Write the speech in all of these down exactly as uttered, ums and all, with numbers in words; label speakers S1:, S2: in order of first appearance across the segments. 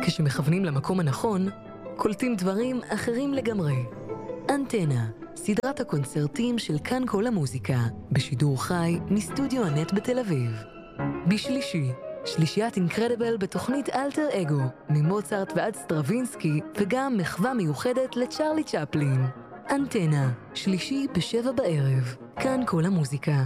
S1: כשמכוונים למקום הנכון, קולטים דברים אחרים לגמרי. אנטנה, סדרת הקונצרטים של כאן כל המוזיקה, בשידור חי מסטודיו הנט בתל אביב. בשלישי, שלישיית אינקרדיבל בתוכנית אלטר אגו, ממוצרט ועד סטרווינסקי, וגם מחווה מיוחדת לצ'רלי צ'פלין. אנטנה, שלישי בשבע בערב, כאן כל המוזיקה.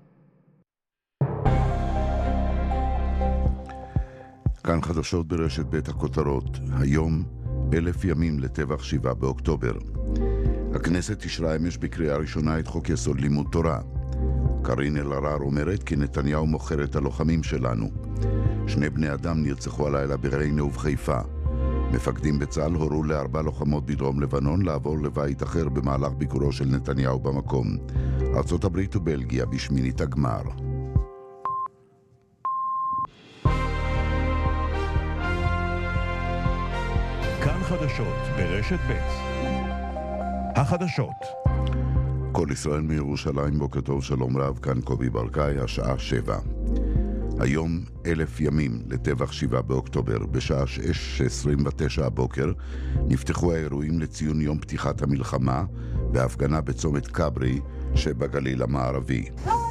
S2: כאן חדשות ברשת בית הכותרות. היום אלף ימים לטבח שבעה באוקטובר. הכנסת אישרה אמש בקריאה ראשונה את חוק יסוד לימוד תורה. קרין אלהרר אומרת כי נתניהו מוכר את הלוחמים שלנו. שני בני אדם נרצחו הלילה בריינה ובחיפה. מפקדים בצה"ל הורו לארבע לוחמות בדרום לבנון לעבור לבית אחר במהלך ביקורו של נתניהו במקום. ארצות הברית ובלגיה בשמינית הגמר.
S3: כאן חדשות ברשת ב'. החדשות.
S2: כל ישראל מירושלים, בוקר טוב, שלום רב, כאן קובי ברקאי, השעה שבע. היום אלף ימים לטבח שבעה באוקטובר. בשעה שש עשרים ותשע הבוקר נפתחו האירועים לציון יום פתיחת המלחמה בהפגנה בצומת קברי שבגליל המערבי.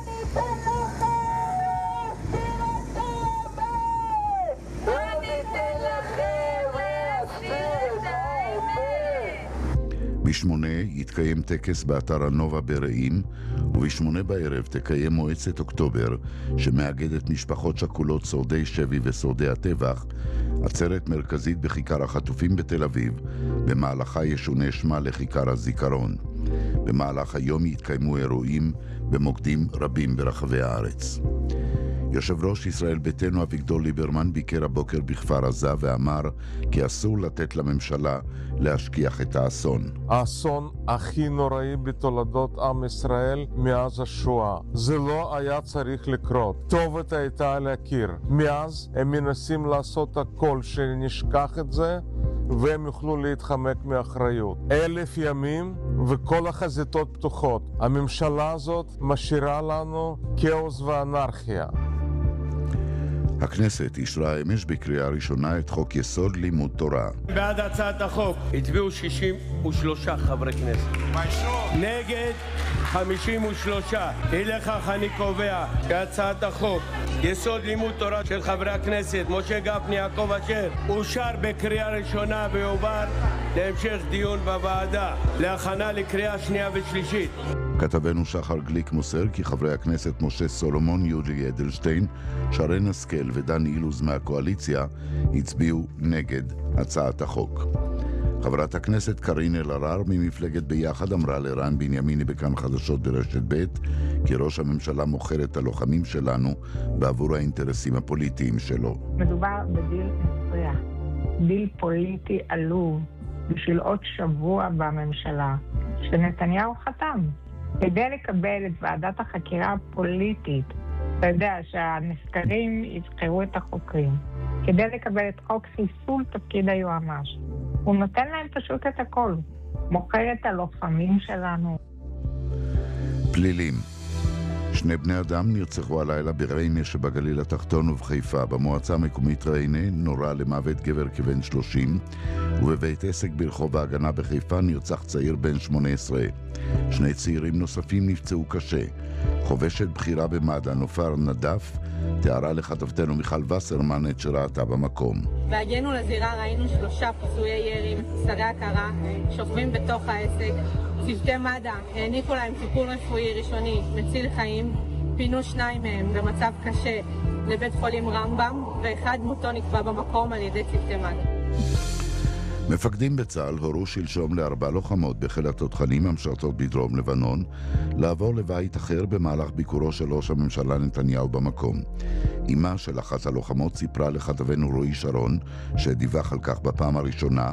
S2: בשמונה יתקיים טקס באתר הנובה ברעים, ובשמונה בערב תקיים מועצת אוקטובר שמאגדת משפחות שכולות שורדי שבי ושורדי הטבח, עצרת מרכזית בכיכר החטופים בתל אביב, במהלכה ישונה שמה לכיכר הזיכרון. במהלך היום יתקיימו אירועים במוקדים רבים ברחבי הארץ. יושב ראש ישראל ביתנו אביגדור ליברמן ביקר הבוקר בכפר עזה ואמר כי אסור לתת לממשלה להשכיח את האסון.
S4: האסון הכי נוראי בתולדות עם ישראל מאז השואה. זה לא היה צריך לקרות. כתובת הייתה להכיר. מאז הם מנסים לעשות הכל שנשכח את זה והם יוכלו להתחמק מאחריות. אלף ימים וכל החזיתות פתוחות. הממשלה הזאת משאירה לנו כאוס ואנרכיה.
S2: הכנסת אישרה אמש בקריאה ראשונה את חוק יסוד לימוד תורה.
S5: בעד הצעת החוק הצביעו שישים ושלושה חברי כנסת. נגד חמישים ושלושה. אי לכך אני קובע כי הצעת החוק יסוד לימוד תורה של חברי הכנסת משה גפני, יעקב אשר אושר בקריאה ראשונה ויועבר להמשך דיון בוועדה להכנה לקריאה שנייה ושלישית.
S2: כתבנו שחר גליק מוסר כי חברי הכנסת משה סולומון, יולי אדלשטיין, שרן השכל ודן אילוז מהקואליציה הצביעו נגד הצעת החוק. חברת הכנסת קרין אלהרר ממפלגת ביחד אמרה לרן בנימיני בכאן חדשות ברשת ב' כי ראש הממשלה מוכר את הלוחמים שלנו בעבור האינטרסים הפוליטיים שלו.
S6: מדובר בדיל מסריח, דיל פוליטי עלוב בשביל עוד שבוע בממשלה שנתניהו חתם. כדי לקבל את ועדת החקירה הפוליטית, אתה יודע שהנסקרים יבחרו את החוקרים, כדי לקבל את חוק חיסול תפקיד היועמ"ש. הוא נותן להם פשוט את הכל. מוכר את הלוחמים שלנו.
S2: פלילים. שני בני אדם נרצחו הלילה בריינה שבגליל התחתון ובחיפה. במועצה המקומית ריינה נורה למוות גבר כבן שלושים, ובבית עסק ברחוב ההגנה בחיפה נרצח צעיר בן שמונה עשרה. שני צעירים נוספים נפצעו קשה. חובשת בחירה במד"א נופר נדף תיארה לכתבתנו מיכל וסרמן את שראתה במקום.
S7: בהגענו לזירה ראינו שלושה פצועי ירי מחוסרי הכרה שוכבים בתוך העסק. צוותי מד"א העניקו להם טיפול רפואי ראשוני מציל חיים, פינו שניים מהם במצב קשה לבית חולים רמב"ם, ואחד מותו נקבע במקום על ידי צוותי מד"א.
S2: מפקדים בצה"ל הורו שלשום לארבע לוחמות בחיל התותחנים המשרתות בדרום לבנון לעבור לבית אחר במהלך ביקורו של ראש הממשלה נתניהו במקום. אמה של אחת הלוחמות סיפרה לכתבנו רועי שרון, שדיווח על כך בפעם הראשונה,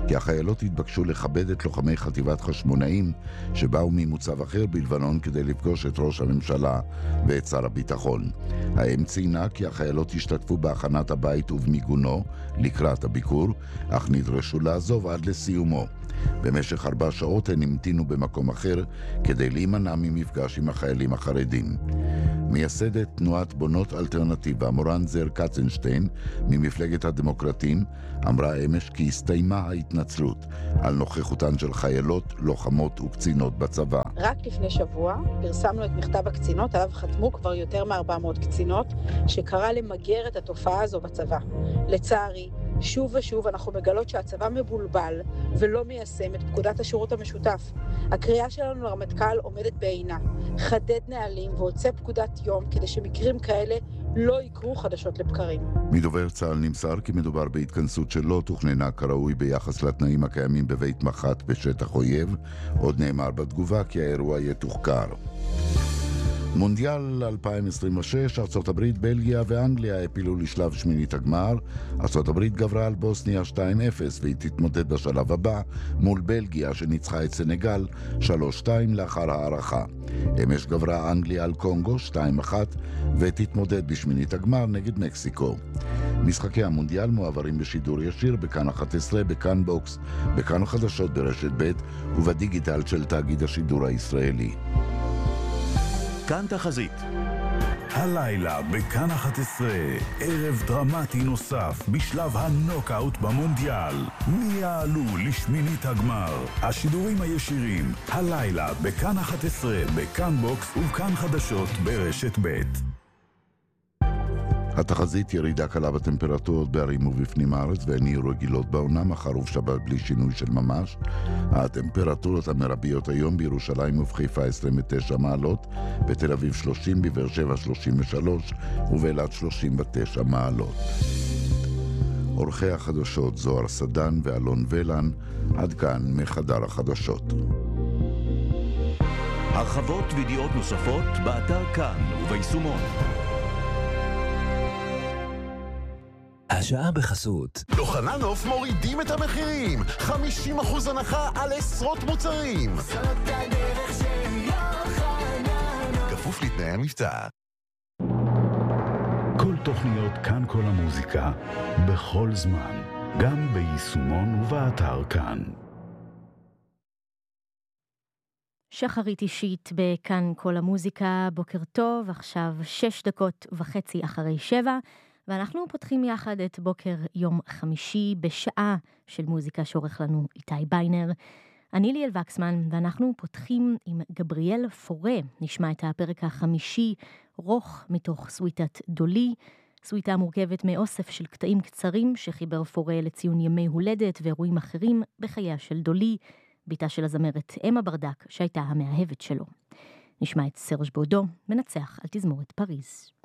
S2: כי החיילות התבקשו לכבד את לוחמי חטיבת חשמונאים שבאו ממוצב אחר בלבנון כדי לפגוש את ראש הממשלה ואת שר הביטחון. האם ציינה כי החיילות השתתפו בהכנת הבית ובמיגונו לקראת הביקור, אך נדרשו לעזוב עד לסיומו. במשך ארבע שעות הן המתינו במקום אחר כדי להימנע ממפגש עם החיילים החרדים. מייסדת תנועת בונות אלטרנטיבה, מורן זר קצנשטיין, ממפלגת הדמוקרטים, אמרה אמש כי הסתיימה ההתנצלות על נוכחותן של חיילות, לוחמות וקצינות בצבא.
S8: רק לפני שבוע פרסמנו את מכתב הקצינות, עליו חתמו כבר יותר מ-ארבע מאות קצינות, שקרא למגר את התופעה הזו בצבא. לצערי, שוב ושוב אנחנו מגלות שהצבא מבולבל ולא מיישם את פקודת השירות המשותף. הקריאה שלנו לרמטכ"ל עומדת בעינה. חדד נהלים והוצא פקודת יום כדי שמקרים כאלה לא יקרו חדשות לבקרים.
S2: מדובר צה"ל נמסר כי מדובר בהתכנסות שלא תוכננה כראוי ביחס לתנאים הקיימים בבית מח"ט בשטח אויב. עוד נאמר בתגובה כי האירוע יתוחקר. מונדיאל אלפיים עשרים ושש, ארצות הברית, בלגיה ואנגליה הפילו לשלב שמינית הגמר. ארצות הברית גברה על בוסניה שתיים אפס והיא תתמודד בשלב הבא מול בלגיה שניצחה את סנגל שלוש שתיים לאחר הערכה. אמש גברה אנגליה על קונגו שתיים אחת ותתמודד בשמינית הגמר נגד מקסיקו. משחקי המונדיאל מועברים בשידור ישיר בכאן אחת עשרה, בכאן בוקס, בכאן החדשות ברשת ב' ובדיגיטל של תאגיד השידור הישראלי.
S3: כאן תחזית.
S9: הלילה בכאן אחת עשרה, ערב דרמטי נוסף בשלב הנוקאוט במונדיאל. מי יעלו לשמינית הגמר? השידורים הישירים, הלילה בכאן אחת עשרה, בכאן בוקס ובכאן חדשות ברשת ב'.
S2: התחזית ירידה קלה בטמפרטורות בערים ובפנים הארץ והן יהיו רגילות בעונה, מחר ובשבת בלי שינוי של ממש. הטמפרטורות המרביות היום בירושלים ובחיפה עשרים ותשע מעלות, בתל אביב שלושים, בבאר שבע שלושים ושלוש ובאילת שלושים ותשע מעלות. עורכי החדשות זוהר סדן ואלון ולן, עד כאן מחדר החדשות.
S3: הרחבות וידיעות נוספות באתר כאן וביישומון.
S10: השעה בחסות
S11: יוחננוף מורידים את המחירים, חמישים אחוז הנחה על עשרות מוצרים. זאת הדרך של יוחננוף, כפוף לתנאי המבצע.
S9: כל תוכניות כאן כל המוזיקה בכל זמן, גם ביישומון ובאתר כאן.
S12: שחרית אישית בכאן כל המוזיקה, בוקר טוב, עכשיו שש דקות וחצי אחרי שבע, ואנחנו פותחים יחד את בוקר יום חמישי בשעה של מוזיקה שעורך לנו איתי ביינר. אני ליאל וקסמן, ואנחנו פותחים עם גבריאל פורה. נשמע את הפרק החמישי, רוך, מתוך סוויטת דולי. סוויטה מורכבת מאוסף של קטעים קצרים שחיבר פורה לציון ימי הולדת ואירועים אחרים בחייה של דולי, ביתה של הזמרת אמה ברדק, שהייתה המאהבת שלו. נשמע את סרג' בודו, מנצח על תזמורת פריז.